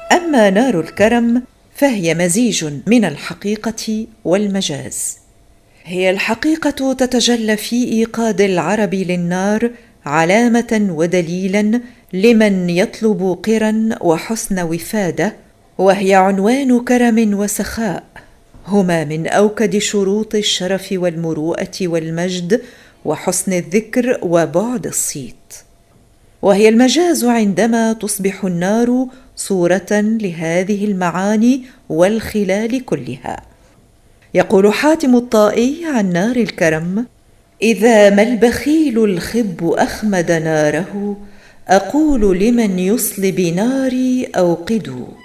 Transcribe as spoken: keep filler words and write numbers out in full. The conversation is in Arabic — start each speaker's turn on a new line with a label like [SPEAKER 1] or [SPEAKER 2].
[SPEAKER 1] أما نار الكرم فهي مزيج من الحقيقة والمجاز. هي الحقيقة تتجلى في إيقاد العرب للنار علامة ودليلا لمن يطلب قرا وحسن وفادة، وهي عنوان كرم وسخاء، هما من أوكد شروط الشرف والمروءة والمجد وحسن الذكر وبعد الصيت. وهي المجاز عندما تصبح النار صورة لهذه المعاني والخلال كلها. يقول حاتم الطائي عن نار الكرم: إذا ما البخيل الخب أخمد ناره، أقول لمن يصلب ناري أوقدوا.